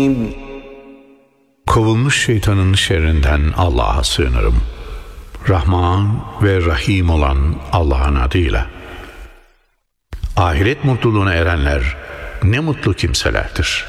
Kovulmuş şeytanın şerrinden Allah'a sığınırım. Rahman ve Rahim olan Allah'ın adıyla. Ahiret mutluluğuna erenler ne mutlu kimselerdir.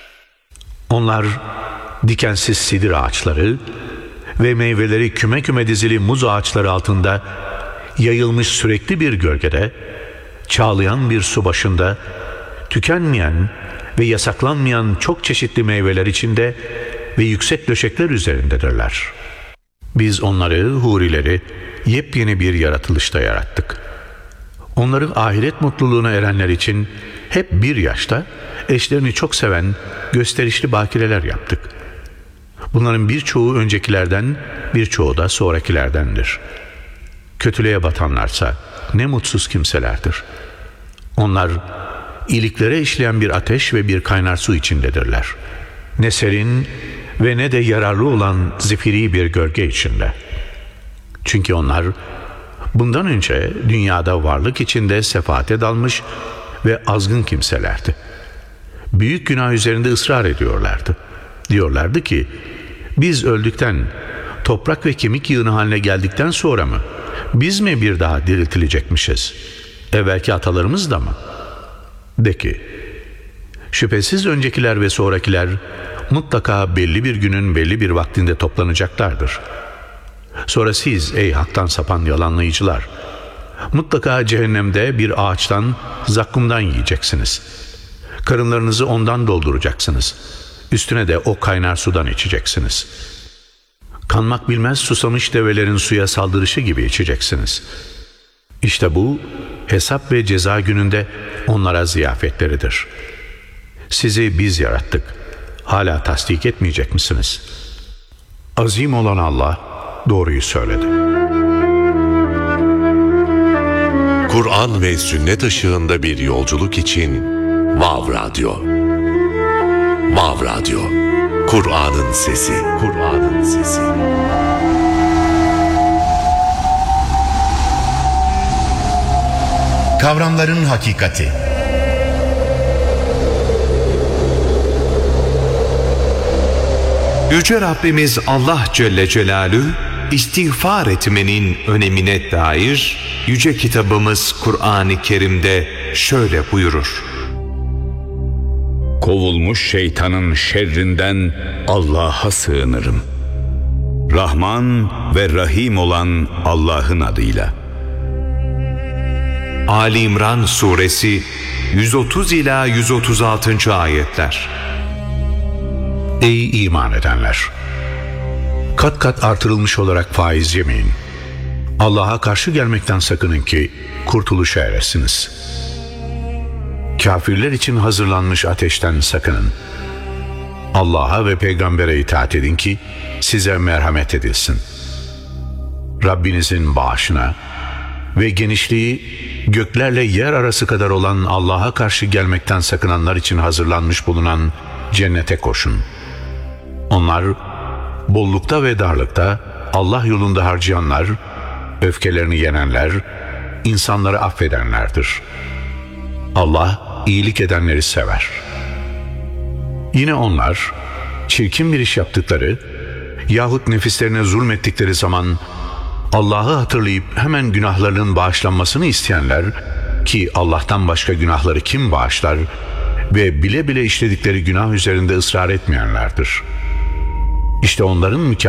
Onlar dikensiz sidir ağaçları ve meyveleri küme küme dizili muz ağaçları altında yayılmış sürekli bir gölgede, çağlayan bir su başında, tükenmeyen ve yasaklanmayan çok çeşitli meyveler içinde ve yüksek döşekler üzerindedirler. Biz onları, hurileri, yepyeni bir yaratılışta yarattık. Onları ahiret mutluluğuna erenler için hep bir yaşta, eşlerini çok seven, gösterişli bakireler yaptık. Bunların birçoğu öncekilerden, birçoğu da sonrakilerdendir. Kötülüğe batanlarsa ne mutsuz kimselerdir. Onlar iliklere işleyen bir ateş ve bir kaynar su içindedirler. Ne serin ve ne de yararlı olan zifiri bir gölge içinde. Çünkü onlar bundan önce dünyada varlık içinde sefaate dalmış ve azgın kimselerdi. Büyük günah üzerinde ısrar ediyorlardı. Diyorlardı ki, biz öldükten, toprak ve kemik yığını haline geldikten sonra mı, biz mi bir daha diriltilecekmişiz? Evvelki atalarımız da mı? De ki, şüphesiz öncekiler ve sonrakiler mutlaka belli bir günün belli bir vaktinde toplanacaklardır. Sonra siz ey haktan sapan yalanlayıcılar, mutlaka cehennemde bir ağaçtan, zakkumdan yiyeceksiniz. Karınlarınızı ondan dolduracaksınız. Üstüne de o kaynar sudan içeceksiniz. Kanmak bilmez susamış develerin suya saldırışı gibi içeceksiniz. İşte bu hesap ve ceza gününde onlara ziyafetleridir. Sizi biz yarattık. Hala tasdik etmeyecek misiniz? Azim olan Allah doğruyu söyledi. Kur'an ve sünnet ışığında bir yolculuk için Vav Radyo. Vav Radyo. Kur'an'ın sesi. Kur'an'ın sesi. Kavramların hakikati. Yüce Rabbimiz Allah Celle Celaluhu istiğfar etmenin önemine dair yüce kitabımız Kur'an-ı Kerim'de şöyle buyurur. Kovulmuş şeytanın şerrinden Allah'a sığınırım. Rahman ve Rahim olan Allah'ın adıyla. Ali İmran Suresi 130 ila 136. ayetler. Ey iman edenler! Kat kat artırılmış olarak faiz yemeyin. Allah'a karşı gelmekten sakının ki kurtuluşa eresiniz. Kafirler için hazırlanmış ateşten sakının. Allah'a ve peygambere itaat edin ki size merhamet edilsin. Rabbinizin bağışına ve genişliği göklerle yer arası kadar olan Allah'a karşı gelmekten sakınanlar için hazırlanmış bulunan cennete koşun. Onlar bollukta ve darlıkta Allah yolunda harcayanlar, öfkelerini yenenler, insanları affedenlerdir. Allah iyilik edenleri sever. Yine onlar çirkin bir iş yaptıkları yahut nefislerine zulmettikleri zaman Allah'ı hatırlayıp hemen günahlarının bağışlanmasını isteyenler, ki Allah'tan başka günahları kim bağışlar, ve bile bile işledikleri günah üzerinde ısrar etmeyenlerdir. İşte onların